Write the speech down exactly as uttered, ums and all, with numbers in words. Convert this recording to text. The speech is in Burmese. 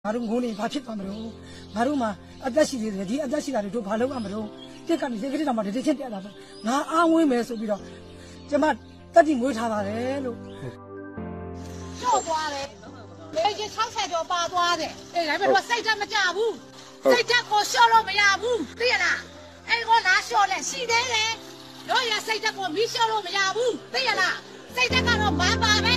ငါတို့ငိုးနေဘာဖြစ်သွားမလို့ငါတို့မှာအသက်ရှိသေးတယ်ဒီအသက်ရှိတာတွေတို့ဘာလုပ်ရမလို့တက်ကနေစိတ်ကလေးတောင်မှတတိချင်းတက်လာတော့ငါအားဝင်းမယ်ဆိုပြီးတော့ကျမတက်တိမွေးထားပါတယ်လို့ကျော်သွားတယ်လေကြီး၆ဆယ်ကျော်ပါသွားတယ်အေးဒါပေမဲ့စိတ်တက်မကြဘူးစိတ်တက်ကိုလျှော့လို့မရဘူးသိရလားအဲ့ကောလားလျှော့လဲရှိသေးတယ်တို့ရစိတ်တက်ကိုမီးလျှော့လို့မရဘူးသိရလားစိတ်တက်ကတော့မပါပဲ